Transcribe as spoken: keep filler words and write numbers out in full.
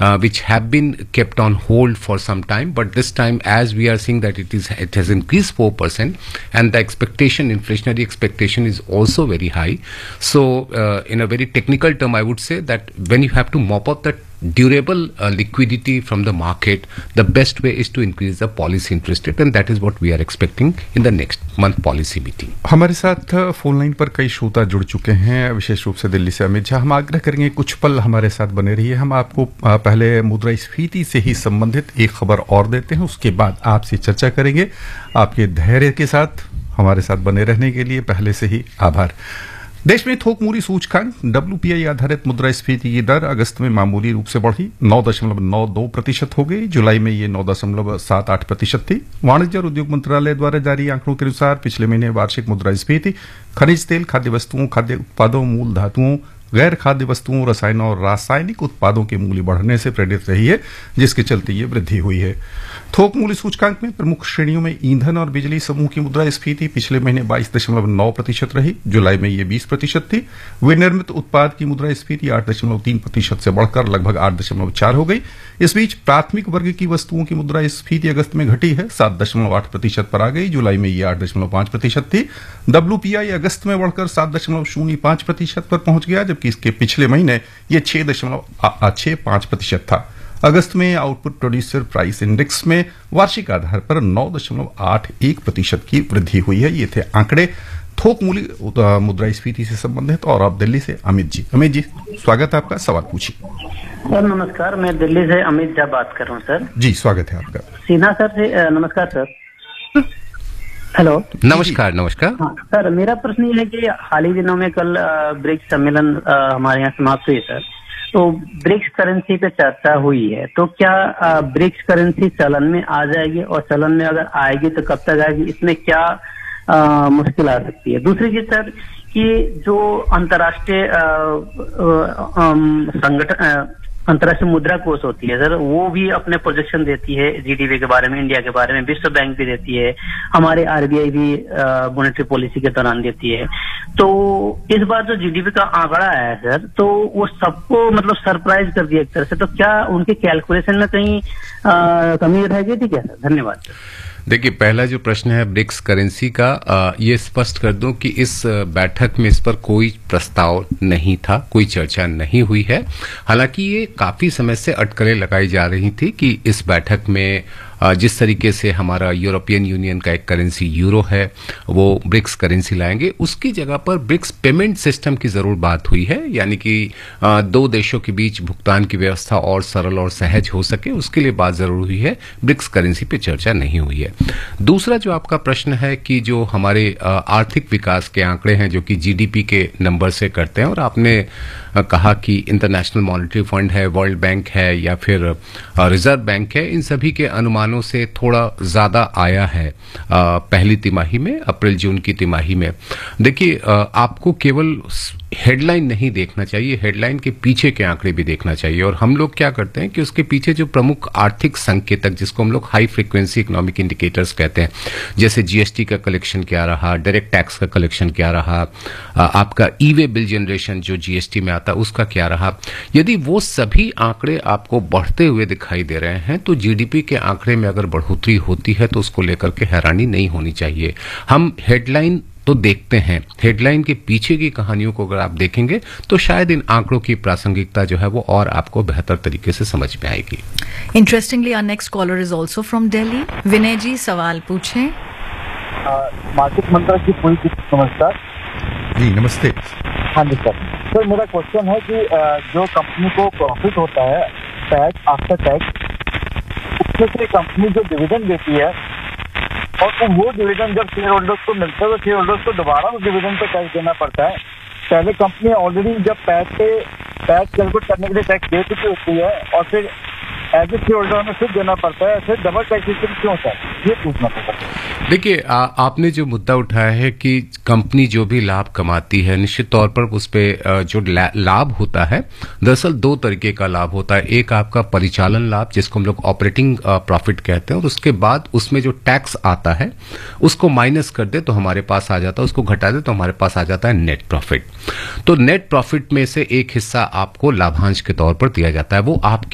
uh, which have been kept on hold for some time, but this time as we are seeing that it is it has increased four percent, and the expectation, inflationary expectation is also very high. So uh, in a very technical term, I would say that when you have to mop up the durable uh, liquidity from the market, the best way is to increase the policy interest rate, and that is what we are expecting in the next month policy meeting. हमारे साथ phone line पर कई श्रोता जुड़ चुके हैं, विशेष रूप से दिल्ली से अमित झा। हम आग्रह करेंगे कुछ पल हमारे साथ बने रहिए। हम आपको पहले मुद्रास्फीति से ही संबंधित एक खबर और देते हैं, उसके बाद आपसे चर्चा करेंगे। आपके धैर्य के साथ हमारे साथ बने रहने के लिए पहले से ही आभार। देश में थोक मूल्य सूचकांक डब्ल्यूपीआई आधारित मुद्रास्फीति की दर अगस्त में मामूली रूप से बढ़ी, नौ दशमलव नौ दो प्रतिशत हो गई। जुलाई में ये नौ दशमलव सात आठ प्रतिशत थी। वाणिज्य और उद्योग मंत्रालय द्वारा जारी आंकड़ों के अनुसार पिछले महीने वार्षिक मुद्रास्फीति खनिज तेल, खाद्य वस्तुओं, खाद्य उत्पादों, मूल धातुओं, गैर खाद्य वस्तुओं, रसायनों और रासायनिक उत्पादों के मूल्य बढ़ने से प्रेरित रही है, जिसके चलते ये वृद्धि हुई है। थोक मूल्य सूचकांक में प्रमुख श्रेणियों में ईंधन और बिजली समूह की मुद्रास्फीति पिछले महीने बाईस दशमलव नौ प्रतिशत रही, जुलाई में ये बीस प्रतिशत थी। विनिर्मित उत्पाद की मुद्रास्फीति आठ दशमलव तीन प्रतिशत से बढ़कर लगभग आठ दशमलव चार हो गई। इस बीच प्राथमिक वर्ग की वस्तुओं की मुद्रास्फीति अगस्त में घटी है, सात दशमलव आठ प्रतिशत पर आ गई। जुलाई में ये आठ दशमलव पांच प्रतिशत थी। डब्ल्यूपीआई अगस्त में बढ़कर सात दशमलव शून्य पांच प्रतिशत पर पहुंच गया, जबकि इसके पिछले महीने ये छह दशमलव छह पांच प्रतिशत था। अगस्त में आउटपुट प्रोड्यूसर प्राइस इंडेक्स में वार्षिक आधार पर नौ दशमलव आठ एक प्रतिशत की वृद्धि हुई है। ये थे आंकड़े थोक मूल्य मुद्रास्फीति से संबंधित। और आप दिल्ली से अमित जी। अमित जी, स्वागत है आपका, सवाल पूछिए। सर नमस्कार, मैं दिल्ली से अमित झा बात कर रहा हूँ सर। जी स्वागत है आपका। सिन्हा सर से नमस्कार सर। हेलो, नमस्कार। नमस्कार। हाँ सर, मेरा प्रश्न ये है कि हाल ही दिनों में कल ब्रिक्स सम्मेलन हमारे यहाँ समाप्त हुई सर, तो ब्रिक्स करेंसी पे चर्चा हुई है, तो क्या ब्रिक्स करेंसी चलन में आ जाएगी, और चलन में अगर आएगी तो कब तक आएगी, इसमें क्या आ, मुश्किल आ सकती है? दूसरी चीज सर कि जो अंतर्राष्ट्रीय संगठन अंतर्राष्ट्रीय मुद्रा कोष होती है सर, वो भी अपने प्रोजेक्शन देती है जीडीपी के बारे में, इंडिया के बारे में, विश्व बैंक भी देती है, हमारे आरबीआई भी मॉनेटरी पॉलिसी के दौरान देती है। तो इस बार जो जीडीपी का आंकड़ा आया है सर, तो वो सबको मतलब सरप्राइज कर दिया एक तरह से, तो क्या उनके कैलकुलेशन में कहीं आ, कमी रह गई थी क्या सर? धन्यवाद। देखिए, पहला जो प्रश्न है ब्रिक्स करेंसी का, आ, ये स्पष्ट कर दूं कि इस बैठक में इस पर कोई प्रस्ताव नहीं था, कोई चर्चा नहीं हुई है। हालांकि ये काफी समय से अटकलें लगाई जा रही थी कि इस बैठक में जिस तरीके से हमारा यूरोपियन यूनियन का एक करेंसी यूरो है, वो ब्रिक्स करेंसी लाएंगे, उसकी जगह पर ब्रिक्स पेमेंट सिस्टम की जरूर बात हुई है, यानी कि दो देशों के बीच भुगतान की व्यवस्था और सरल और सहज हो सके, उसके लिए बात जरूर हुई है। ब्रिक्स करेंसी पे चर्चा नहीं हुई है। दूसरा जो आपका प्रश्न है कि जो हमारे आर्थिक विकास के आंकड़े हैं जो कि जीडीपी के नंबर से करते हैं, और आपने कहा कि इंटरनेशनल मॉनेटरी फंड है, वर्ल्ड बैंक है या फिर रिजर्व बैंक है, इन सभी के अनुमानों से थोड़ा ज्यादा आया है आ, पहली तिमाही में, अप्रैल जून की तिमाही में। देखिए, आपको केवल हेडलाइन नहीं देखना चाहिए, हेडलाइन के पीछे के आंकड़े भी देखना चाहिए। और हम लोग क्या करते हैं कि उसके पीछे जो प्रमुख आर्थिक संकेतक, जिसको हम लोग हाई फ्रीक्वेंसी इकोनॉमिक इंडिकेटर्स कहते हैं, जैसे जीएसटी का कलेक्शन क्या रहा, डायरेक्ट टैक्स का कलेक्शन क्या रहा, आपका ई वे बिल जनरेशन जो जीएसटी में आता है उसका क्या रहा, यदि वो सभी आंकड़े आपको बढ़ते हुए दिखाई दे रहे हैं, तो जीडीपी के आंकड़े में अगर बढ़ोतरी होती है तो उसको लेकर के हैरानी नहीं होनी चाहिए। हम हेडलाइन तो देखते हैं, हेडलाइन के पीछे की कहानियों को अगर आप देखेंगे तो शायद इन आंकड़ों की प्रासंगिकता जो है वो और आपको बेहतर तरीके से समझ में आएगी। Interestingly our next collar is also from Delhi. विनय जी, सवाल पूछें। मार्केट मंत्रा की पूरी नमस्कार जी। नमस्ते। हाँ जी सर। सर मेरा क्वेश्चन है कि जो कंपनी को प्रॉफिट होता है टैक्स आफ्टर टैक्स, उसमें से कंपनी जो डिविडेंड देती है, और तो वो डिविडेंड जब शेयर होल्डर्स को मिलता है तो शेयर होल्डर्स को दोबारा उस डिविडेंड पे टैक्स देना पड़ता है। पहले कंपनी ऑलरेडी जब पैट पे टैक्स कैलकुलेट करने के लिए टैक्स दे चुकी होती है, और फिर एज ए शेयर होल्डर में फिर देना पड़ता है, फिर डबल टैक्सेशन क्यों सर? ये पूछना पड़ता है। देखिए, आपने जो मुद्दा उठाया है कि कंपनी जो भी लाभ कमाती है, निश्चित तौर पर उस पे जो लाभ होता है, दरअसल दो तरीके का लाभ होता है। एक आपका परिचालन लाभ, जिसको हम लोग ऑपरेटिंग प्रॉफिट कहते हैं, और उसके बाद उसमें जो टैक्स आता है उसको माइनस कर दे तो हमारे पास आ जाता है, उसको घटा दे तो हमारे पास आ जाता है नेट प्रॉफिट। तो नेट प्रॉफिट में से एक हिस्सा आपको लाभांश के तौर पर दिया जाता है, वो आपकी